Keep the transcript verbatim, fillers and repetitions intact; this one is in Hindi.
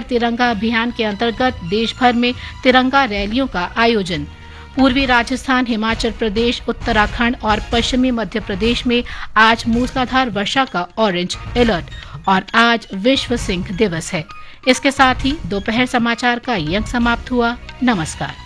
तिरंगा अभियान के अंतर्गत देश भर में तिरंगा रैलियों का आयोजन। पूर्वी राजस्थान, हिमाचल प्रदेश, उत्तराखंड और पश्चिमी मध्य प्रदेश में आज मूसलाधार वर्षा का ऑरेंज अलर्ट और आज विश्व सिंह दिवस है। इसके साथ ही दोपहर समाचार का ये अंक समाप्त हुआ। नमस्कार।